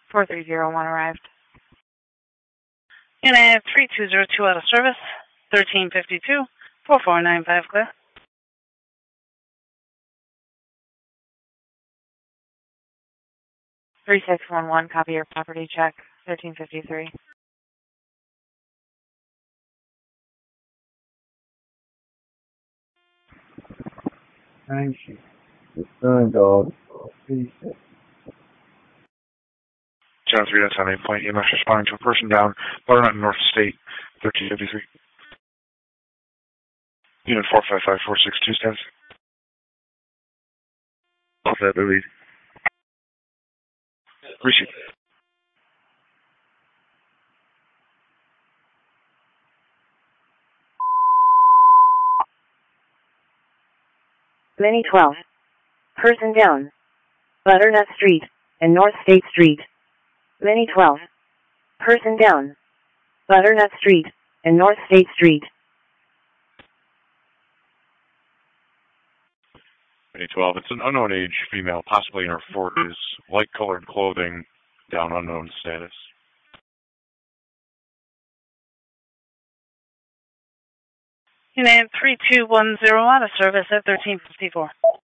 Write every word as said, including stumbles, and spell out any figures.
four three zero one arrived. United three two zero two out of service, thirteen fifty-two, four four nine five clear. three six one one, copy your property check, thirteen fifty-three. Thank you. Return dog. Channel three, that's on eight point. E M S responding to a person down, Butternut North State, thirteen fifty-three. Unit four five five four six two status. Off that, Louis. Receive. Mini twelve. Person down. Butternut Street and North State Street. Mini twelve. Person down. Butternut Street and North State Street. Mini twelve, it's an unknown age female, possibly in her forties, light colored clothing, down unknown status. United three two one zero out of service at thirteen fifty-four.